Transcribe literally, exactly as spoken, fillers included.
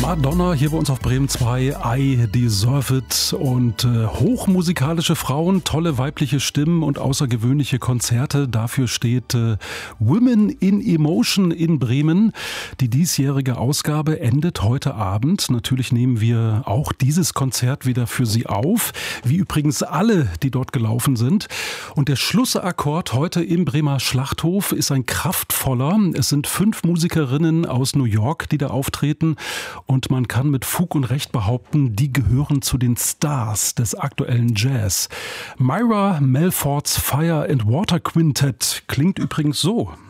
Madonna hier bei uns auf Bremen zwei, I Deserve It, und äh, hochmusikalische Frauen, tolle weibliche Stimmen und außergewöhnliche Konzerte. Dafür steht äh, Women in Emotion in Bremen. Die diesjährige Ausgabe endet heute Abend. Natürlich nehmen wir auch dieses Konzert wieder für Sie auf, wie übrigens alle, die dort gelaufen sind. Und der Schlussakkord heute im Bremer Schlachthof ist ein kraftvoller. Es sind fünf Musikerinnen aus New York, die da auftreten. Und man kann mit Fug und Recht behaupten, die gehören zu den Stars des aktuellen Jazz. Myra Melfords Fire and Water Quintet klingt übrigens so.